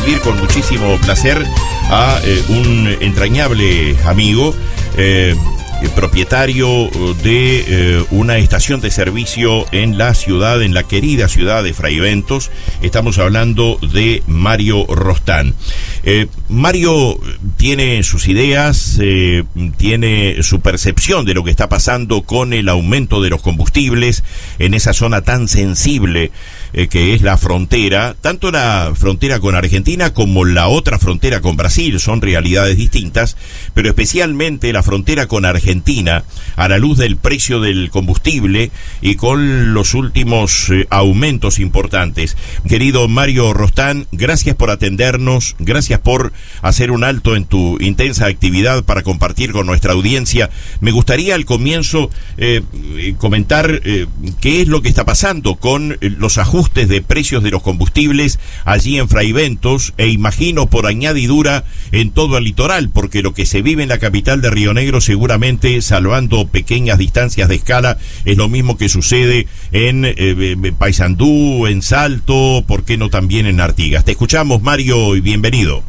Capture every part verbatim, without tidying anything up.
recibir con muchísimo placer a eh, un entrañable amigo, eh, propietario de eh, una estación de servicio en la ciudad, en la querida ciudad de Fraiventos. Estamos hablando de Mario Rostán. Eh, Mario tiene sus ideas, eh, tiene su percepción de lo que está pasando con el aumento de los combustibles en esa zona tan sensible eh, que es la frontera, tanto la frontera con Argentina como la otra frontera con Brasil, son realidades distintas, pero especialmente la frontera con Argentina, Argentina, a la luz del precio del combustible y con los últimos eh, aumentos importantes. Querido Mario Rostán, gracias por atendernos, gracias por hacer un alto en tu intensa actividad para compartir con nuestra audiencia. Me gustaría al comienzo eh, comentar eh, qué es lo que está pasando con los ajustes de precios de los combustibles allí en Fraiventos, e imagino por añadidura en todo el litoral, porque lo que se vive en la capital de Río Negro seguramente, salvando pequeñas distancias de escala, es lo mismo que sucede en eh, Paysandú, en Salto, ¿por qué no también en Artigas? Te escuchamos, Mario, y bienvenido.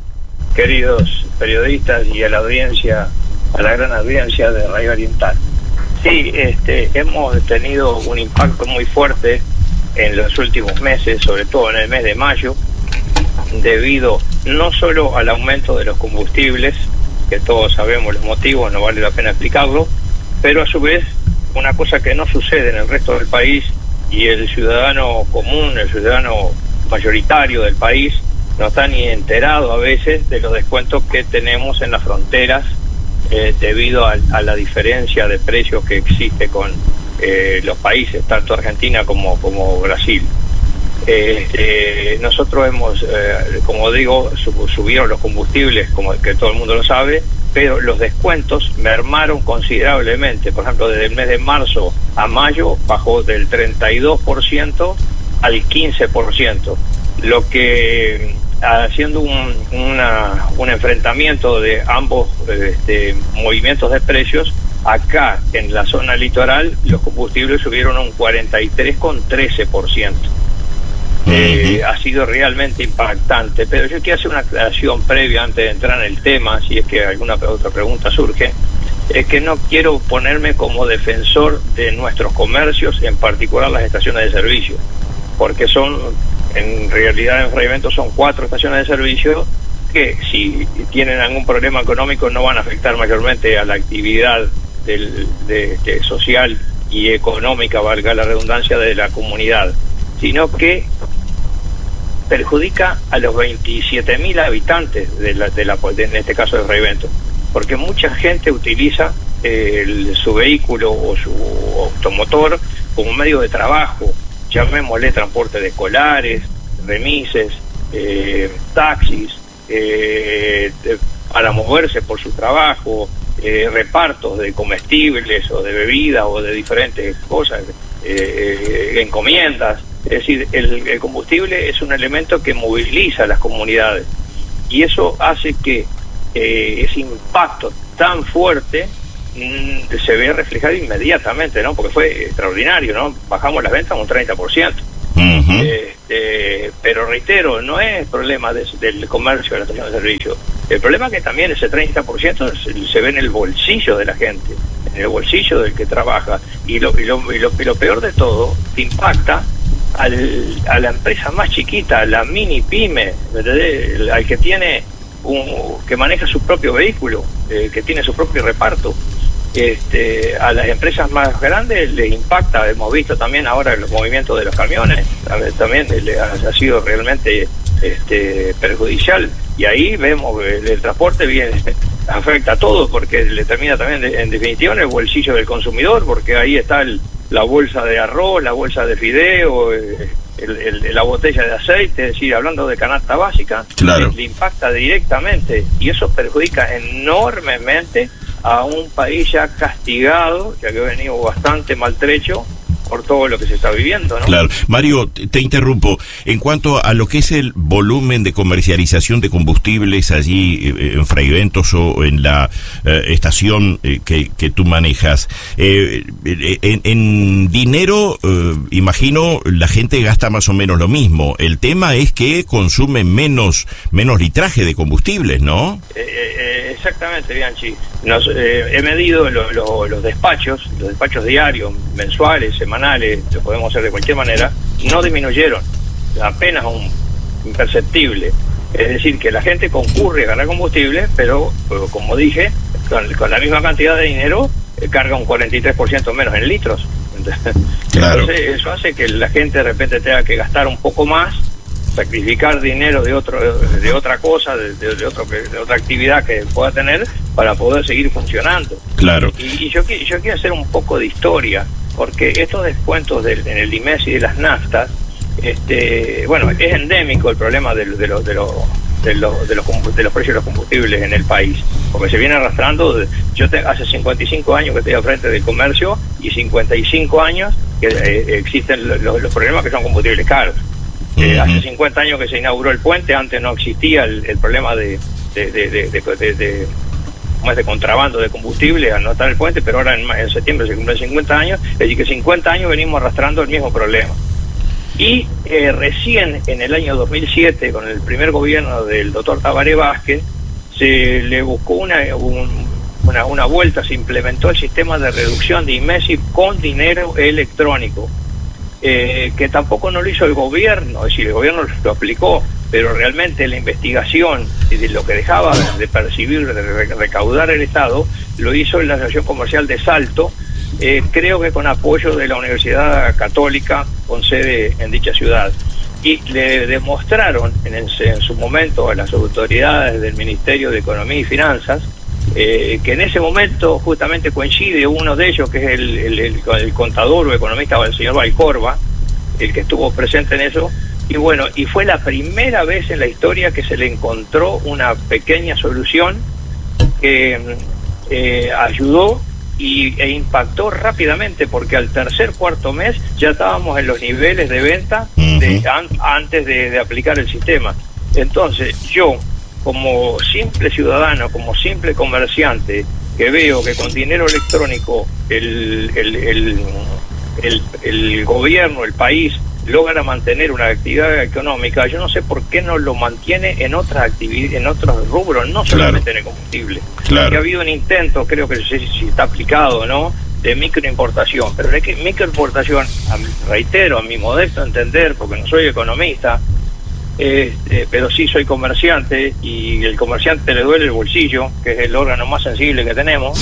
Queridos periodistas y a la audiencia, a la gran audiencia de Radio Oriental. Sí, este, hemos tenido un impacto muy fuerte en los últimos meses, sobre todo en el mes de mayo, debido no solo al aumento de los combustibles, que todos sabemos los motivos, no vale la pena explicarlo, pero a su vez una cosa que no sucede en el resto del país, y el ciudadano común, el ciudadano mayoritario del país, no está ni enterado a veces de los descuentos que tenemos en las fronteras eh, debido a, a la diferencia de precios que existe con eh, los países, tanto Argentina como, como Brasil. Eh, eh, nosotros hemos, eh, como digo, sub, subieron los combustibles, como que todo el mundo lo sabe, pero los descuentos mermaron considerablemente. Por ejemplo, desde el mes de marzo a mayo bajó del treinta y dos por ciento al quince por ciento, lo que, haciendo un, una, un enfrentamiento de ambos este, movimientos de precios, acá en la zona litoral los combustibles subieron un cuarenta y tres coma trece por ciento. Eh, uh-huh. Ha sido realmente impactante, pero yo quiero hacer una aclaración previa antes de entrar en el tema, si es que alguna otra pregunta surge. Es que no quiero ponerme como defensor de nuestros comercios, en particular las estaciones de servicio, porque son, en realidad en Fraiventos son cuatro estaciones de servicio que, si tienen algún problema económico, no van a afectar mayormente a la actividad del, de, de social y económica, valga la redundancia, de la comunidad, sino que perjudica a los veintisiete mil habitantes de la, de la de, en este caso de Fraiventos, porque mucha gente utiliza eh, el, su vehículo o su automotor como medio de trabajo, llamémosle transporte de escolares, remises, eh, taxis, eh, de, para moverse por su trabajo, eh, repartos de comestibles o de bebidas o de diferentes cosas, eh, encomiendas. Es decir, el, el combustible es un elemento que moviliza a las comunidades, y eso hace que eh, ese impacto tan fuerte mmm, se vea reflejado inmediatamente, ¿no? Porque fue extraordinario, ¿no? Bajamos las ventas un treinta por ciento. Uh-huh. Este, pero reitero, no es problema de, del comercio de la estación de servicio. El problema es que también ese treinta por ciento se, se ve en el bolsillo de la gente, en el bolsillo del que trabaja, y lo, y lo, y lo, y lo peor de todo, impacta Al, a la empresa más chiquita, a la mini pyme, ¿verdad? Al que tiene un, que maneja su propio vehículo, eh, que tiene su propio reparto. Este, a las empresas más grandes les impacta. Hemos visto también ahora los movimientos de los camiones, también le ha, ha sido realmente este, perjudicial, y ahí vemos que el, el transporte viene, afecta a todo, porque le termina también de, en definitiva en el bolsillo del consumidor, porque ahí está el la bolsa de arroz, la bolsa de fideo, el, el, la botella de aceite, es decir, hablando de canasta básica, claro, le, le impacta directamente, y eso perjudica enormemente a un país ya castigado, ya que ha venido bastante maltrecho por todo lo que se está viviendo, ¿no? Claro. Mario, te, te interrumpo. En cuanto a lo que es el volumen de comercialización de combustibles allí eh, en Fray Bentos o en la eh, estación eh, que, que tú manejas, eh, en, en dinero, eh, imagino, la gente gasta más o menos lo mismo. El tema es que consume menos, menos litraje de combustibles, ¿no? Eh, eh, exactamente, Bianchi. Nos, eh, he medido lo, lo, los despachos, los despachos diarios, mensuales, semanales, lo podemos hacer de cualquier manera, no disminuyeron, apenas un imperceptible. Es decir, que la gente concurre a ganar combustible, pero, como dije, con, con la misma cantidad de dinero, eh, carga un cuarenta y tres por ciento menos en litros. Claro. Entonces, eso hace que la gente de repente tenga que gastar un poco más, sacrificar dinero de otro de otra cosa, de, de, de, otro, de otra actividad que pueda tener para poder seguir funcionando. Claro. Y, y yo, yo quiero hacer un poco de historia, porque estos descuentos del, en el I M E S y de las naftas, este, bueno, es endémico el problema de, de, los, de, los, de, los, de, los, de los precios de los combustibles en el país, porque se viene arrastrando. Yo te, hace cincuenta y cinco años que estoy al frente del comercio y cincuenta y cinco años que eh, existen los, los problemas que son combustibles caros. Eh, hace cincuenta años que se inauguró el puente, antes no existía el, el problema de de, de, de, de, de, de, ¿cómo es? de contrabando de combustible al no estar el puente, pero ahora en, en septiembre se cumplen cincuenta años, es decir que cincuenta años venimos arrastrando el mismo problema. Y eh, recién en el año dos mil siete, con el primer gobierno del doctor Tabaré Vázquez, se le buscó una, un, una, una vuelta, se implementó el sistema de reducción de I M E S I con dinero electrónico. Eh, que tampoco no lo hizo el gobierno, es decir, el gobierno lo aplicó, pero realmente la investigación y de lo que dejaba de percibir, de recaudar el Estado, lo hizo en la Asociación Comercial de Salto, eh, creo que con apoyo de la Universidad Católica con sede en dicha ciudad. Y le demostraron en, el, en su momento a las autoridades del Ministerio de Economía y Finanzas, Eh, que en ese momento justamente coincide uno de ellos, que es el, el, el, el contador o economista, el señor Valcorba, el que estuvo presente en eso, y bueno, y fue la primera vez en la historia que se le encontró una pequeña solución que eh, ayudó y, e impactó rápidamente, porque al tercer, cuarto mes ya estábamos en los niveles de venta de, an, antes de, de aplicar el sistema. Entonces, yo como simple ciudadano, como simple comerciante, que veo que con dinero electrónico el, el, el, el, el gobierno, el país, logra mantener una actividad económica, yo no sé por qué no lo mantiene en otras actividades, en otros rubros, no solamente claro. en el combustible. Claro. Que ha habido un intento, creo que si, si está aplicado, ¿no?, de microimportación, pero de que microimportación, a, reitero, a mi modesto entender, porque no soy economista, Este, pero sí soy comerciante, y el comerciante le duele el bolsillo, que es el órgano más sensible que tenemos.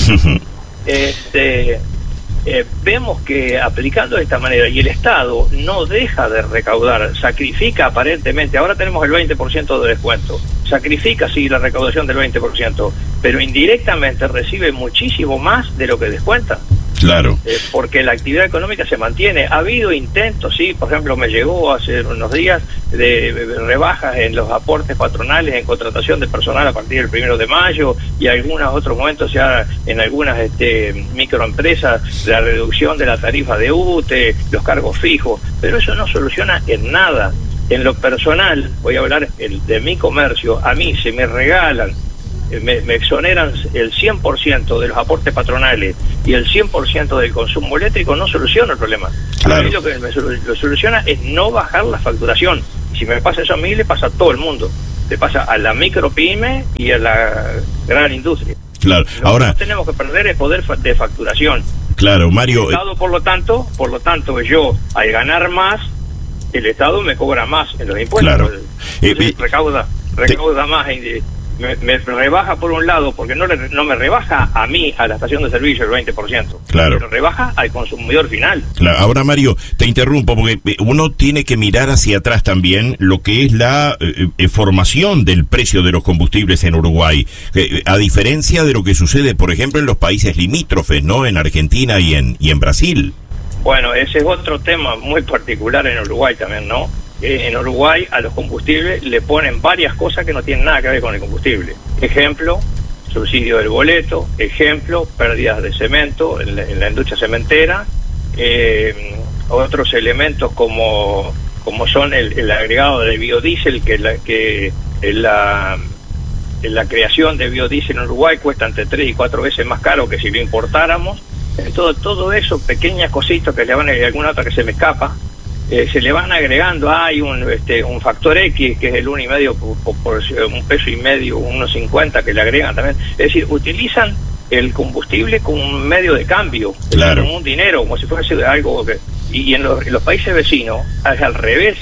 este, eh, vemos que aplicando de esta manera, y el Estado no deja de recaudar, sacrifica aparentemente, ahora tenemos el veinte por ciento de descuento, sacrifica sí la recaudación del veinte por ciento, pero indirectamente recibe muchísimo más de lo que descuenta. Claro. Eh, porque la actividad económica se mantiene. Ha habido intentos, sí, por ejemplo, me llegó hace unos días de, de rebajas en los aportes patronales en contratación de personal a partir del primero de mayo, y algunos otros momentos ya en algunas este, microempresas, la reducción de la tarifa de U T E, los cargos fijos, pero eso no soluciona en nada. En lo personal, voy a hablar el, de mi comercio, a mí se me regalan, Me, me exoneran el cien por ciento de los aportes patronales y el cien por ciento del consumo eléctrico, no soluciona el problema. Claro. A mí lo que me lo soluciona es no bajar la facturación. Si me pasa eso a mí, le pasa a todo el mundo. Le pasa a la micropyme y a la gran industria. Claro. Lo Ahora, que no tenemos que perder es poder de facturación. Claro, Mario. El Estado, por lo tanto, por lo tanto, yo al ganar más, el Estado me cobra más en los impuestos. Claro. Entonces, eh, recauda, recauda te... más. En, Me, me rebaja por un lado, porque no, le, no me rebaja a mí, a la estación de servicio, el veinte por ciento. Claro. Pero rebaja al consumidor final. Claro. Ahora, Mario, te interrumpo, porque uno tiene que mirar hacia atrás también lo que es la eh, formación del precio de los combustibles en Uruguay. Eh, a diferencia de lo que sucede, por ejemplo, en los países limítrofes, ¿no? En Argentina y en, y en Brasil. Bueno, ese es otro tema muy particular en Uruguay también, ¿no? En Uruguay a los combustibles le ponen varias cosas que no tienen nada que ver con el combustible. Ejemplo, subsidio del boleto. Ejemplo, pérdidas de cemento en la, en la industria cementera. Eh, otros elementos como como son el, el agregado de biodiesel, que la que la la creación de biodiesel en Uruguay cuesta entre tres y cuatro veces más caro que si lo importáramos. Todo, todo eso, pequeñas cositas que le van a, y alguna otra que se me escapa, eh, se le van agregando. Hay un este un factor X, que es el uno y medio por, por, por un peso y medio, uno cincuenta, que le agregan también. Es decir, utilizan el combustible como un medio de cambio, claro, como un dinero, como si fuese algo que... Y en los, en los países vecinos es al revés.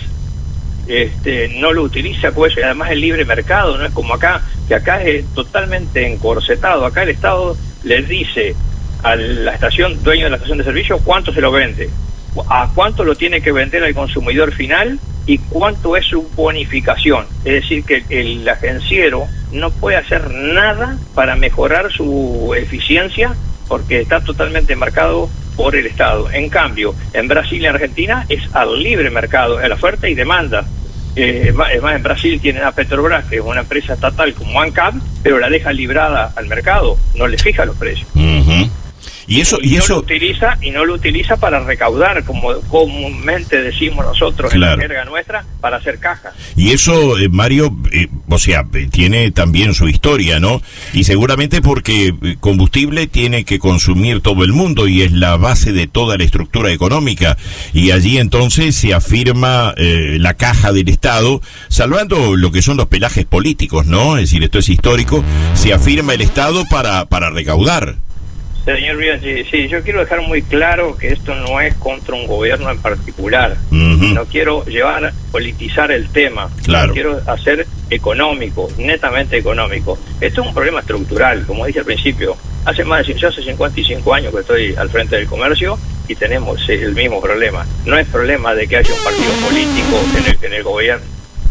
Este, no lo utiliza, pues, y además el libre mercado no es como acá, que acá es totalmente encorsetado. Acá el Estado les dice a la estación, dueño de la estación de servicio, cuánto se lo vende, a cuánto lo tiene que vender al consumidor final y cuánto es su bonificación. Es decir, que el agenciero no puede hacer nada para mejorar su eficiencia porque está totalmente marcado por el Estado. En cambio, en Brasil y Argentina es al libre mercado, a la oferta y demanda. Eh, es más, en Brasil tienen a Petrobras, que es una empresa estatal como ANCAP, pero la deja librada al mercado, no le fija los precios. Uh-huh. Y eso, y, y eso... no lo utiliza, y no lo utiliza para recaudar, como comúnmente decimos nosotros, claro, en la jerga nuestra, para hacer caja. Y eso, eh, Mario, eh, o sea, tiene también su historia, ¿no? Y seguramente porque combustible tiene que consumir todo el mundo y es la base de toda la estructura económica. Y allí entonces se afirma eh, la caja del Estado, salvando lo que son los pelajes políticos, ¿no? Es decir, esto es histórico, se afirma el Estado para, para recaudar. Señor Bianchi, sí, yo quiero dejar muy claro que esto no es contra un gobierno en particular. Uh-huh. No quiero llevar, politizar el tema. Claro. Lo quiero hacer económico, netamente económico. Esto es un problema estructural, como dije al principio. Hace más de, yo hace cincuenta y cinco años que estoy al frente del comercio y tenemos el mismo problema. No es problema de que haya un partido político en el, en el gobierno.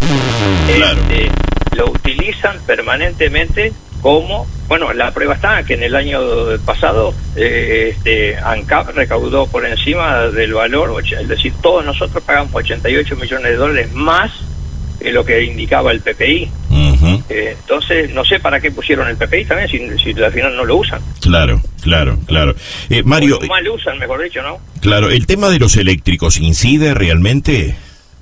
Claro. Este, lo utilizan permanentemente como, bueno, la prueba está que en el año pasado eh, este ANCAP recaudó por encima del valor, es decir, todos nosotros pagamos ochenta y ocho millones de dólares más que lo que indicaba el P P I. Uh-huh. Eh, entonces, no sé para qué pusieron el P P I también, si, si al final no lo usan. Claro, claro, claro. Eh, Mario... O mal usan, mejor dicho, ¿no? Claro, ¿el tema de los eléctricos incide realmente?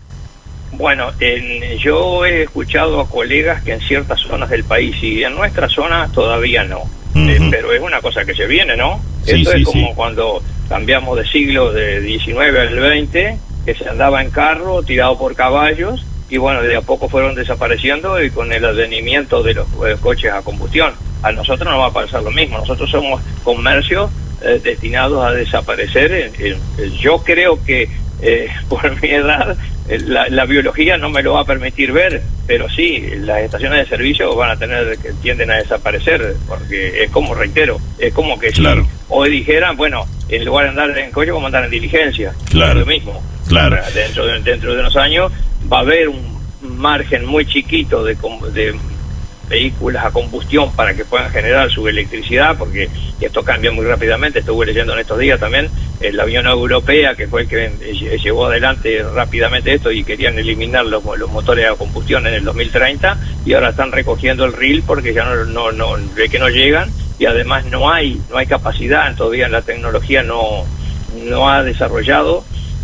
Bueno, en, yo he escuchado a colegas que en ciertas zonas del país, y en nuestra zona todavía no, uh-huh. eh, pero es una cosa que se viene, ¿no? Sí, Esto sí, es como sí. Cuando cambiamos de siglo de diecinueve al veinte, que se andaba en carro, tirado por caballos, y bueno, de a poco fueron desapareciendo, y con el advenimiento de los eh, coches a combustión, a nosotros no va a pasar lo mismo. Nosotros somos comercios eh, destinados a desaparecer. En, en, yo creo que eh, por mi edad La, la biología no me lo va a permitir ver, pero sí, las estaciones de servicio van a tener, que tienden a desaparecer, porque es como, reitero, es como que claro. si hoy dijeran, bueno, en lugar de andar en coche, vamos a andar en diligencia. Claro. Es lo mismo. Claro. Dentro de, dentro de unos años va a haber un margen muy chiquito de, de vehículos a combustión para que puedan generar su electricidad, porque esto cambia muy rápidamente. Estuve leyendo en estos días también eh, la Unión Europea, que fue el que eh, llevó adelante rápidamente esto, y querían eliminar los, los motores a combustión en el dos mil treinta, y ahora están recogiendo el R I L porque ya no, no, no ve que no llegan, y además no hay no hay capacidad, todavía la tecnología no no ha desarrollado,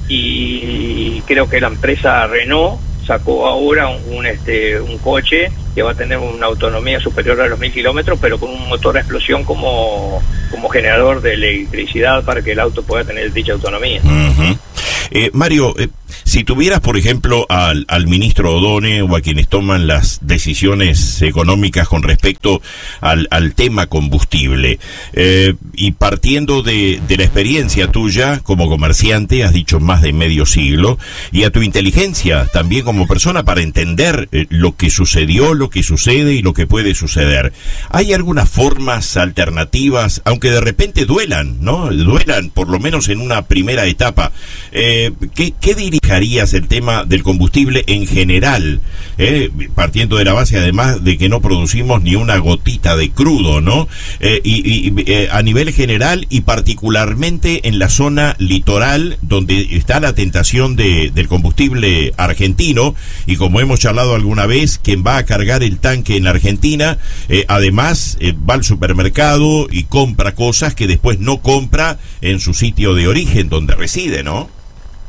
y creo que la empresa Renault sacó ahora un, un este un coche que va a tener una autonomía superior a los mil kilómetros, pero con un motor a explosión como, como generador de electricidad para que el auto pueda tener dicha autonomía. Uh-huh. Eh, Mario, eh, si tuvieras, por ejemplo, al, al ministro Odone o a quienes toman las decisiones económicas con respecto al, al tema combustible, eh, y partiendo de, de la experiencia tuya como comerciante, has dicho más de medio siglo, y a tu inteligencia también como persona para entender eh, lo que sucedió, lo que sucede y lo que puede suceder, ¿hay algunas formas alternativas, aunque de repente duelan, ¿no? Duelan, por lo menos en una primera etapa? Eh, ¿qué, ¿Qué dirigirías el tema del combustible en general? Eh, partiendo de la base, además, de que no producimos ni una gotita de crudo, ¿no? Eh, y y eh, a nivel general y particularmente en la zona litoral, donde está la tentación de, del combustible argentino, y como hemos charlado alguna vez, quien va a cargar el tanque en Argentina, eh, además eh, va al supermercado y compra cosas que después no compra en su sitio de origen, donde reside, ¿no?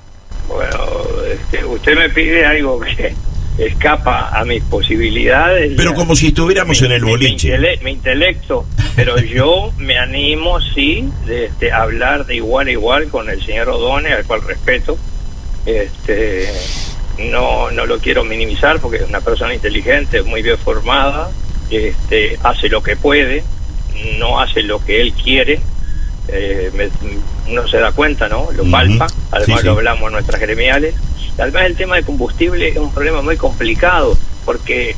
Bueno, este, usted me pide algo que escapa a mis posibilidades. Pero ya, como si estuviéramos mi, en el boliche. Mi, intele mi intelecto, pero yo me animo, sí, de este, hablar de igual a igual con el señor Odone, al cual respeto. Este, no, no lo quiero minimizar porque es una persona inteligente, muy bien formada, este, hace lo que puede, no hace lo que él quiere. Eh, me, uno se da cuenta, ¿no? Lo palpa, uh-huh. además sí, lo sí. hablamos en nuestras gremiales. Además el tema de combustible es un problema muy complicado porque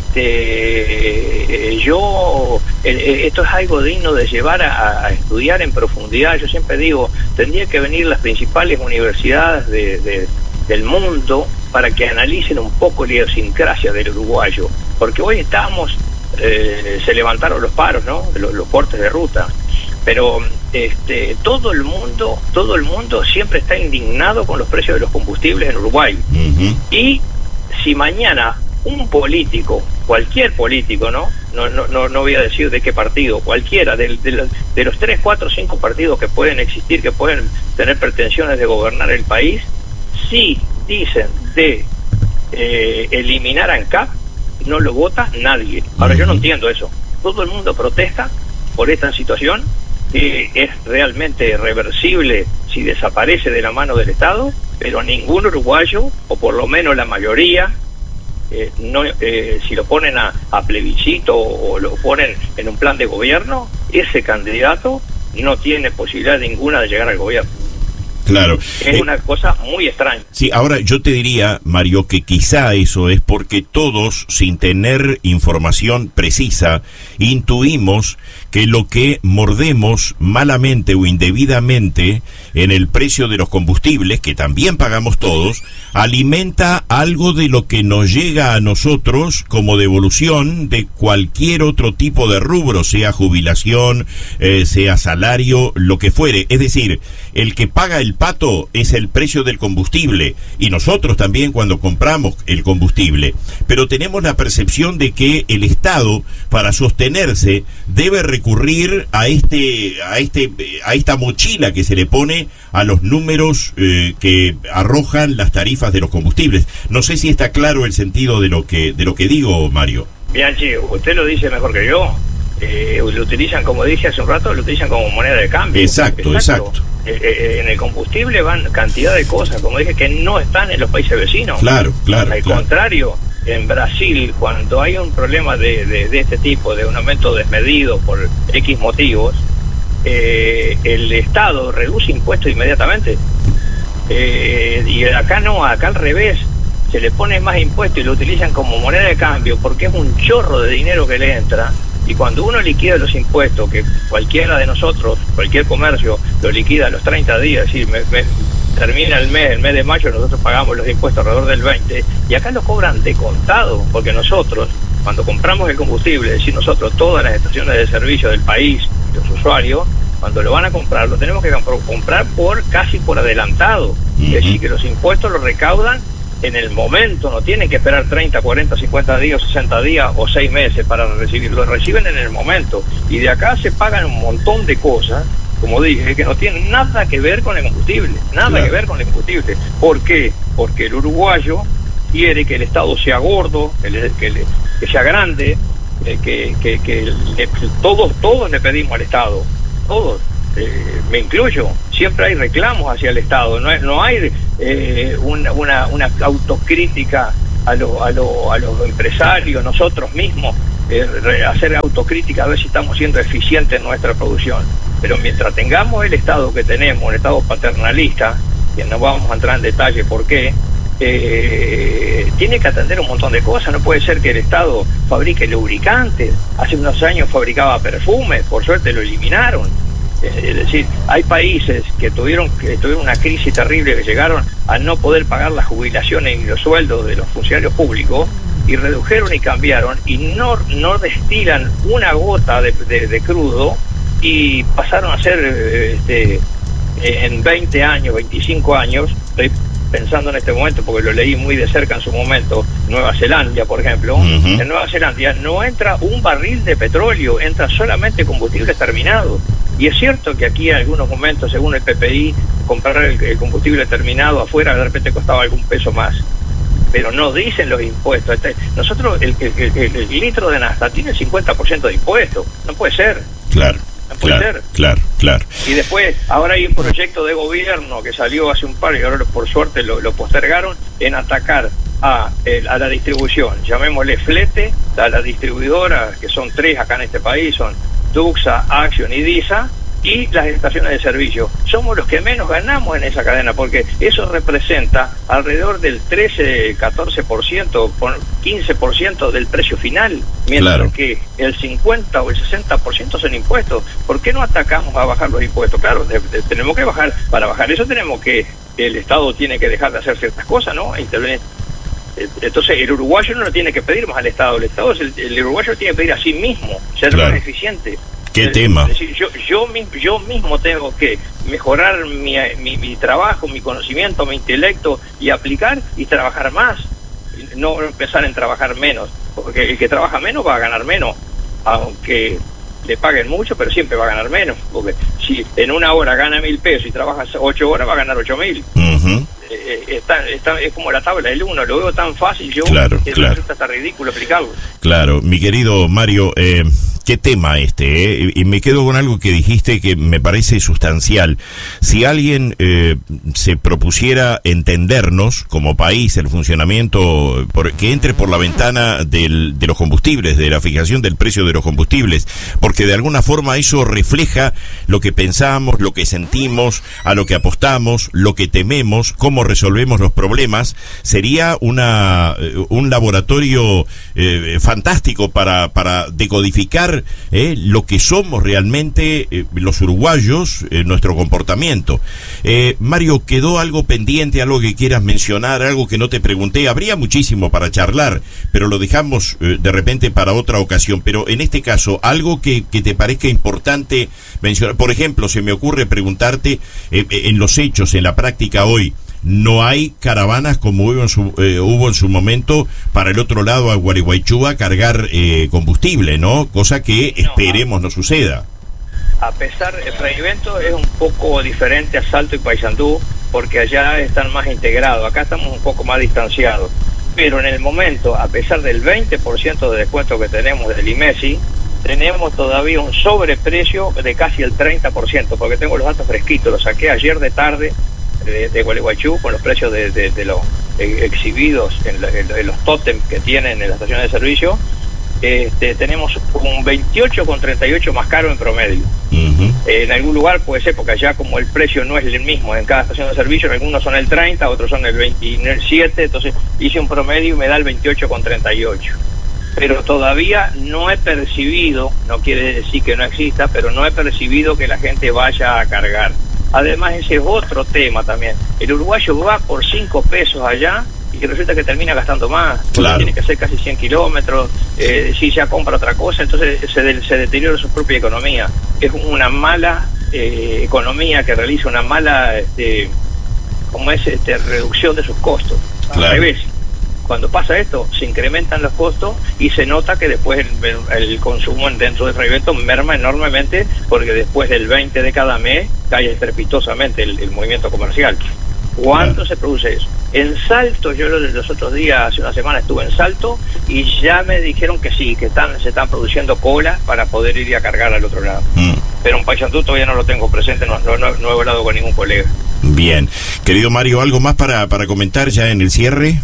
este yo el, esto es algo digno de llevar a, a estudiar en profundidad. Yo siempre digo, tendría que venir las principales universidades de, de, del mundo para que analicen un poco la idiosincrasia del uruguayo, porque hoy estamos eh, se levantaron los paros, ¿no? Los, los cortes de ruta. Pero este, todo el mundo, todo el mundo siempre está indignado con los precios de los combustibles en Uruguay. Uh-huh. Y si mañana un político, cualquier político, ¿no? No, no, no, no voy a decir de qué partido, cualquiera de, de, de los tres, cuatro, cinco partidos que pueden existir, que pueden tener pretensiones de gobernar el país, si dicen de eh, eliminar a ANCAP, no lo vota nadie. Ahora uh-huh. yo no entiendo eso. Todo el mundo protesta por esta situación. Eh, es realmente reversible si desaparece de la mano del Estado, pero ningún uruguayo, o por lo menos la mayoría, eh, no, eh, si lo ponen a, a plebiscito o lo ponen en un plan de gobierno, ese candidato no tiene posibilidad ninguna de llegar al gobierno. Claro. Es eh, una cosa muy extraña. Sí, ahora yo te diría, Mario, que quizá eso es porque todos, sin tener información precisa, intuimos que lo que mordemos malamente o indebidamente en el precio de los combustibles, que también pagamos todos, alimenta algo de lo que nos llega a nosotros como devolución de cualquier otro tipo de rubro, sea jubilación, eh, sea salario, lo que fuere. Es decir, el que paga el pato es el precio del combustible, y nosotros también cuando compramos el combustible, pero tenemos la percepción de que el Estado, para sostenerse, debe recurrir a este a este a esta mochila que se le pone a los números eh, que arrojan las tarifas de los combustibles. No sé si está claro el sentido de lo que de lo que digo, Mario. Bianchi, usted lo dice mejor que yo. Eh, lo utilizan, como dije hace un rato, lo utilizan como moneda de cambio. Exacto, exacto. exacto. Eh, eh, en el combustible van cantidad de cosas, como dije, que no están en los países vecinos. Claro, claro. Al claro. contrario, en Brasil, cuando hay un problema de, de, de este tipo, de un aumento desmedido por X motivos, eh, el Estado reduce impuestos inmediatamente. Eh, y acá no, acá al revés. Se le pone más impuestos y lo utilizan como moneda de cambio porque es un chorro de dinero que le entra. Y cuando uno liquida los impuestos, que cualquiera de nosotros, cualquier comercio, lo liquida a los treinta días, es decir, me, me, termina el mes, el mes de mayo, nosotros pagamos los impuestos alrededor del veinte, y acá lo cobran de contado, porque nosotros, cuando compramos el combustible, es decir, nosotros, todas las estaciones de servicio del país, los usuarios, cuando lo van a comprar, lo tenemos que comprar por casi por adelantado, uh-huh. es decir, que los impuestos los recaudan en el momento, no tienen que esperar treinta, cuarenta, cincuenta días, sesenta días o seis meses para recibirlo, lo reciben en el momento, y de acá se pagan un montón de cosas, como dije, que no tienen nada que ver con el combustible, nada claro. que ver con el combustible. ¿Por qué? Porque el uruguayo quiere que el Estado sea gordo, que, le, que, le, que sea grande, que, que, que, que le, todos, todos le pedimos al Estado, todos. Eh, me incluyo, siempre hay reclamos hacia el Estado, no, es, no hay eh, una, una, una autocrítica a, lo, a, lo, a los empresarios, nosotros mismos, eh, hacer autocrítica a ver si estamos siendo eficientes en nuestra producción. Pero mientras tengamos el Estado que tenemos, un Estado paternalista, que no vamos a entrar en detalle por qué, eh, tiene que atender un montón de cosas. No puede ser que el Estado fabrique lubricantes, hace unos años fabricaba perfumes, por suerte lo eliminaron. Es decir, hay países que tuvieron que tuvieron una crisis terrible, que llegaron a no poder pagar las jubilaciones y los sueldos de los funcionarios públicos, y redujeron y cambiaron, y no no destilan una gota de, de, de crudo, y pasaron a ser este, en veinte años, veinticinco años, estoy pensando en este momento porque lo leí muy de cerca en su momento, Nueva Zelanda, por ejemplo. Uh-huh. En Nueva Zelanda no entra un barril de petróleo, entra solamente combustible terminado. Y es cierto que aquí en algunos momentos, según el P P I, comprar el, el combustible terminado afuera de repente costaba algún peso más. Pero no dicen los impuestos. Este, nosotros, el, el, el, el, el litro de nafta tiene el cincuenta por ciento de impuestos. No puede ser. Claro. No puede claro, ser. Claro, claro. Y después, ahora hay un proyecto de gobierno que salió hace un par y ahora por suerte lo, lo postergaron, en atacar a, el, a la distribución, llamémosle flete, a las distribuidoras, que son tres acá en este país, son Duxa, Action y DISA, y las estaciones de servicio. Somos los que menos ganamos en esa cadena, porque eso representa alrededor del trece, catorce por ciento, quince por ciento del precio final, mientras claro. que el cincuenta o el sesenta por ciento son impuestos. ¿Por qué no atacamos a bajar los impuestos? Claro, de, de, tenemos que bajar, para bajar eso tenemos que, el Estado tiene que dejar de hacer ciertas cosas, ¿no? Intervenir. Entonces el uruguayo no lo tiene que pedir más al Estado, el Estado, el, el uruguayo tiene que pedir a sí mismo, ser claro. más eficiente. ¿Qué es tema? Decir, yo, yo, yo mismo tengo que mejorar mi, mi, mi trabajo, mi conocimiento, mi intelecto y aplicar y trabajar más, no empezar en trabajar menos, porque el que trabaja menos va a ganar menos, aunque le paguen mucho, pero siempre va a ganar menos, porque si en una hora gana mil pesos y trabaja ocho horas va a ganar ocho mil. Uh-huh. Eh, está, está, es como la tabla del uno, lo veo tan fácil yo claro, que claro. resulta hasta ridículo explicarlo. Claro, mi querido Mario, eh, qué tema este, eh? Y me quedo con algo que dijiste que me parece sustancial. Si alguien eh, se propusiera entendernos como país, el funcionamiento, por, que entre por la ventana del, de los combustibles, de la fijación del precio de los combustibles, porque de alguna forma eso refleja lo que pensamos, lo que sentimos, a lo que apostamos, lo que tememos, cómo resolvemos los problemas, sería una un laboratorio eh, fantástico para, para decodificar eh, lo que somos realmente eh, los uruguayos, eh, nuestro comportamiento. Eh, Mario, ¿quedó algo pendiente, algo que quieras mencionar, algo que no te pregunté? Habría muchísimo para charlar, pero lo dejamos eh, de repente para otra ocasión. Pero en este caso, algo que, que te parezca importante mencionar. Por ejemplo, se me ocurre preguntarte, eh, en los hechos, en la práctica hoy, no hay caravanas como hubo en su, eh, hubo en su momento para el otro lado a Gualeguaychú a cargar eh, combustible, ¿no? Cosa que esperemos no suceda. A pesar, el Fragmento es un poco diferente a Salto y Paysandú, porque allá están más integrados, acá estamos un poco más distanciados. Pero en el momento, a pesar del veinte por ciento de descuento que tenemos del IMESI, tenemos todavía un sobreprecio de casi el treinta por ciento, porque tengo los datos fresquitos, los saqué ayer de tarde de, de Gualeguaychú con los precios de, de, de los eh, exhibidos en, la, en, en los tótems que tienen en las estaciones de servicio. Este, tenemos un veintiocho con treinta y ocho más caro en promedio. Uh-huh. Eh, en algún lugar puede ser, porque allá como el precio no es el mismo en cada estación de servicio, algunos son el treinta, otros son el veintisiete, entonces hice un promedio y me da el veintiocho con treinta y ocho. Pero todavía no he percibido, no quiere decir que no exista, pero no he percibido que la gente vaya a cargar. Además, ese es otro tema también. El uruguayo va por cinco pesos allá y resulta que termina gastando más, porque claro. tiene que hacer casi cien kilómetros, eh, si ya compra otra cosa, entonces se, de, se deteriora su propia economía. Es una mala eh, economía que realiza una mala, este, como es, este, reducción de sus costos. Claro. Al revés. Cuando pasa esto, se incrementan los costos y se nota que después el, el consumo dentro del Fragmento merma enormemente, porque después del veinte de cada mes cae estrepitosamente el, el movimiento comercial. ¿Cuánto claro. se produce eso? En Salto, yo los otros días, hace una semana estuve en Salto y ya me dijeron que sí, que están se están produciendo colas para poder ir a cargar al otro lado. Mm. Pero en Paysandú todavía no lo tengo presente, no, no, no, no he hablado con ningún colega. Bien. Querido Mario, ¿algo más para, para comentar ya en el cierre?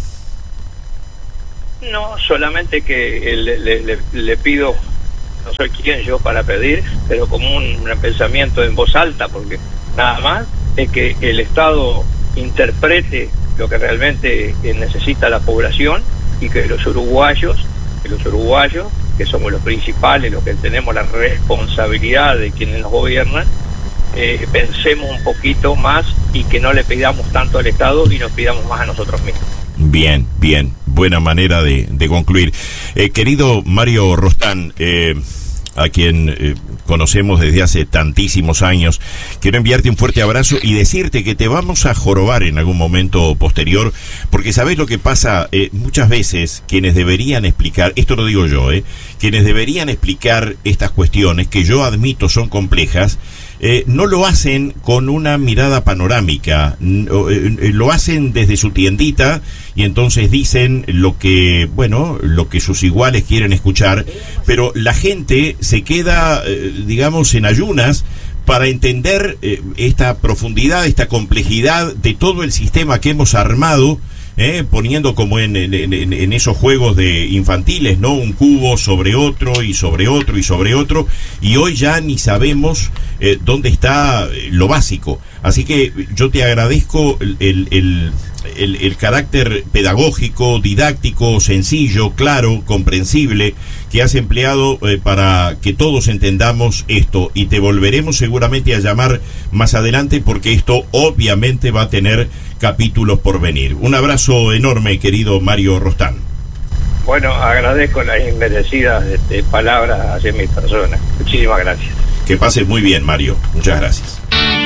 No, solamente que le, le, le, le pido, no soy quien yo para pedir, pero como un, un pensamiento en voz alta, porque nada más es que el Estado interprete lo que realmente necesita la población y que los uruguayos, que los uruguayos, que somos los principales, los que tenemos la responsabilidad de quienes nos gobiernan, eh, pensemos un poquito más y que no le pidamos tanto al Estado y nos pidamos más a nosotros mismos. Bien, bien, buena manera de, de concluir. Eh, querido Mario Rostán, eh, a quien eh, conocemos desde hace tantísimos años, quiero enviarte un fuerte abrazo y decirte que te vamos a jorobar en algún momento posterior, porque sabés lo que pasa, eh, muchas veces quienes deberían explicar, esto lo digo yo, eh, quienes deberían explicar estas cuestiones, que yo admito son complejas, eh, no lo hacen con una mirada panorámica, eh, lo hacen desde su tiendita y entonces dicen lo que, bueno, lo que sus iguales quieren escuchar, pero la gente se queda, eh, digamos, en ayunas para entender eh, esta profundidad, esta complejidad de todo el sistema que hemos armado, eh, poniendo como en, en, en, en esos juegos de infantiles, ¿no? Un cubo sobre otro y sobre otro y sobre otro, y hoy ya ni sabemos eh, dónde está lo básico. Así que yo te agradezco el, el, el El, el carácter pedagógico, didáctico, sencillo, claro, comprensible que has empleado eh, para que todos entendamos esto, y te volveremos seguramente a llamar más adelante porque esto obviamente va a tener capítulos por venir. Un abrazo enorme, querido Mario Rostán. Bueno, agradezco las inmerecidas este, palabras hacia mi persona. Muchísimas gracias. Que pases muy bien, Mario. Muchas gracias.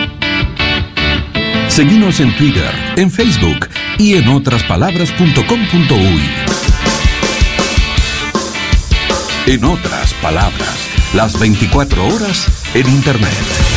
Seguinos en Twitter, en Facebook y en otras palabras punto com punto uy. En otras palabras, las veinticuatro horas en Internet.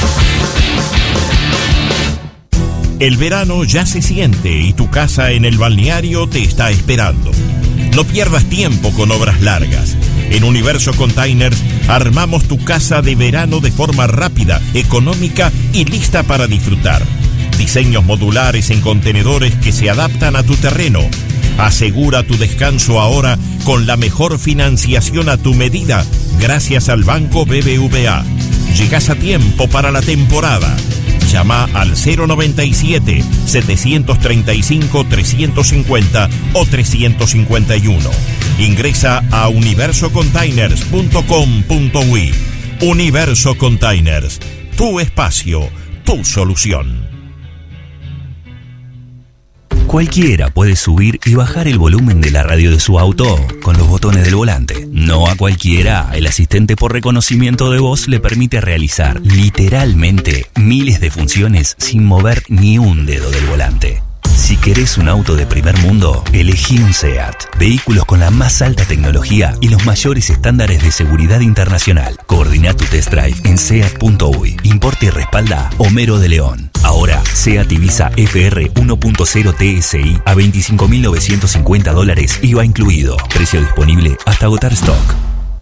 El verano ya se siente y tu casa en el balneario te está esperando. No pierdas tiempo con obras largas. En Universo Containers armamos tu casa de verano de forma rápida, económica y lista para disfrutar. Diseños modulares en contenedores que se adaptan a tu terreno. Asegura tu descanso ahora con la mejor financiación a tu medida gracias al Banco B B V A. Llegás a tiempo para la temporada. Llama al cero noventa y siete, setecientos treinta y cinco, trescientos cincuenta o trescientos cincuenta y uno. Ingresa a universo containers punto com punto uy. Universo Containers, tu espacio, tu solución. Cualquiera puede subir y bajar el volumen de la radio de su auto con los botones del volante. No a cualquiera, el asistente por reconocimiento de voz le permite realizar literalmente miles de funciones sin mover ni un dedo del volante. Si querés un auto de primer mundo, elegí un SEAT. Vehículos con la más alta tecnología y los mayores estándares de seguridad internacional. Coordina tu test drive en seat punto uy. Importa y respalda Homero de León. Ahora, SEAT Ibiza F R uno punto cero T S I a veinticinco mil novecientos cincuenta dólares I V A incluido. Precio disponible hasta agotar stock.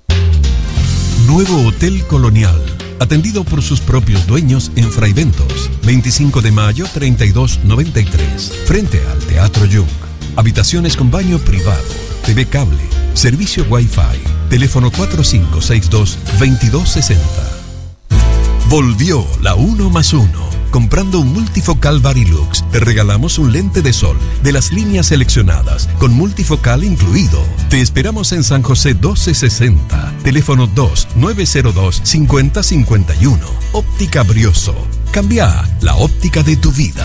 Nuevo Hotel Colonial. Atendido por sus propios dueños en Fraiventos, veinticinco de mayo treinta y dos noventa y tres, frente al Teatro Jung. Habitaciones con baño privado, T V cable, servicio Wi-Fi, teléfono cuatro cinco seis dos, veintidós sesenta. Volvió la uno más uno. Comprando un multifocal Varilux, te regalamos un lente de sol de las líneas seleccionadas, con multifocal incluido. Te esperamos en San José doce sesenta, teléfono dos nueve cero dos, cinco cero cinco uno. Óptica Brioso. Cambia la óptica de tu vida.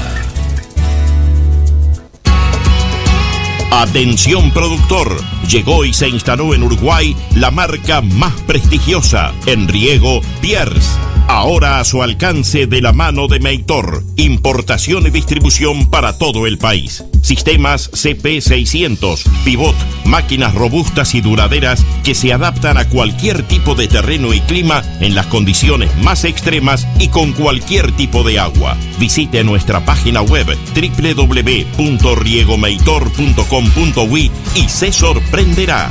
Atención productor, llegó y se instaló en Uruguay la marca más prestigiosa en riego, Pierce. Ahora a su alcance de la mano de Meitor. Importación y distribución para todo el país. Sistemas C P seiscientos, pivot, máquinas robustas y duraderas que se adaptan a cualquier tipo de terreno y clima en las condiciones más extremas y con cualquier tipo de agua. Visite nuestra página web doble u doble u doble u punto riegomeitor punto com punto uy y se sorprenderá.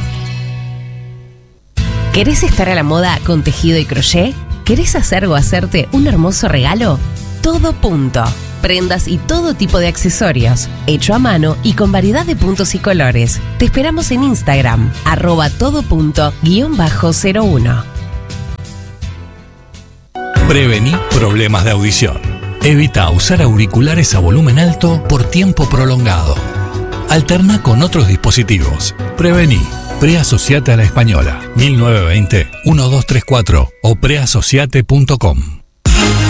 ¿Querés estar a la moda con tejido y crochet? ¿Querés hacer o hacerte un hermoso regalo? Todo Punto. Prendas y todo tipo de accesorios, hecho a mano y con variedad de puntos y colores. Te esperamos en Instagram, arroba todo punto guión bajo cero uno. Prevení problemas de audición. Evita usar auriculares a volumen alto por tiempo prolongado. Alterna con otros dispositivos. Prevení. Preasociate a la Española, mil novecientos veinte, uno dos tres cuatro o preasociate punto com.